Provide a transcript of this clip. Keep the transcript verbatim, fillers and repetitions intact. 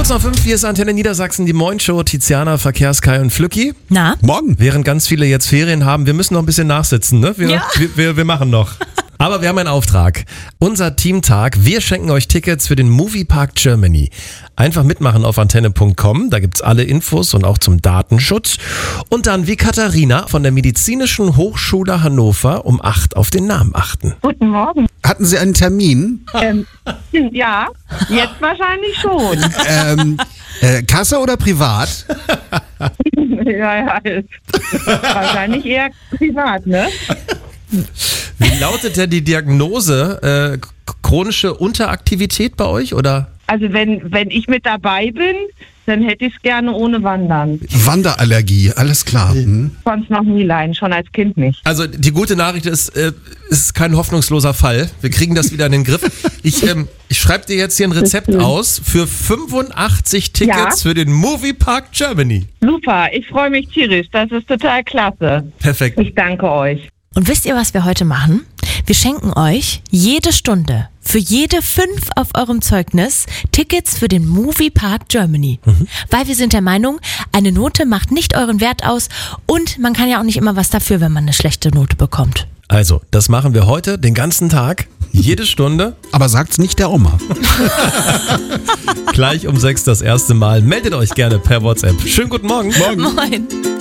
Kurz nach fünf, hier ist Antenne Niedersachsen, die Moin-Show, Tiziana, Verkehrskai und Flücki. Na? Morgen. Während ganz viele jetzt Ferien haben, wir müssen noch ein bisschen nachsitzen, ne? Wir, Ja. wir, wir, wir machen noch. Aber wir haben einen Auftrag. Unser Teamtag, wir schenken euch Tickets für den Moviepark Germany. Einfach mitmachen auf antenne punkt com, da gibt's alle Infos und auch zum Datenschutz. Und dann wie Katharina von der Medizinischen Hochschule Hannover um acht auf den Namen achten. Guten Morgen. Hatten Sie einen Termin? Ähm, ja, jetzt wahrscheinlich schon. ähm, äh, Kasse oder privat? ja, ja, ist wahrscheinlich eher privat, ne? Wie lautet denn die Diagnose? Äh, chronische Unteraktivität bei euch, oder? Also wenn, wenn ich mit dabei bin, dann hätte ich es gerne ohne Wandern. Wanderallergie, alles klar. Hm. Ich konnte es noch nie leiden, schon als Kind nicht. Also die gute Nachricht ist, äh, es ist kein hoffnungsloser Fall. Wir kriegen das wieder in den Griff. Ich, ähm, ich schreibe dir jetzt hier ein Rezept aus für fünfundachtzig Tickets Ja. für den Moviepark Germany. Super, ich freue mich tierisch, das ist total klasse. Perfekt. Ich danke euch. Und wisst ihr, was wir heute machen? Wir schenken euch jede Stunde für jede fünf auf eurem Zeugnis Tickets für den Moviepark Germany. Mhm. Weil wir sind der Meinung, eine Note macht nicht euren Wert aus und man kann ja auch nicht immer was dafür, wenn man eine schlechte Note bekommt. Also, das machen wir heute den ganzen Tag, jede Stunde. Aber sagt's nicht der Oma. Gleich um sechs das erste Mal. Meldet euch gerne per WhatsApp. Schönen guten Morgen. Moin.